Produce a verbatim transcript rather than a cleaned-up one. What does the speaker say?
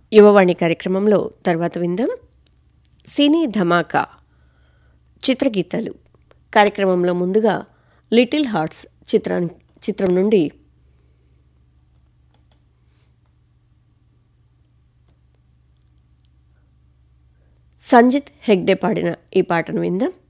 యువవాణి కార్యక్రమంలో తర్వాత విందాం సినీ ధమాకా చిత్రగీతాలు. కార్యక్రమంలో ముందుగా లిటిల్ హార్ట్స్ చిత్రం చిత్రం నుండి సంజిత్ హెగ్డే పాడిన ఈ పాటను విందాం.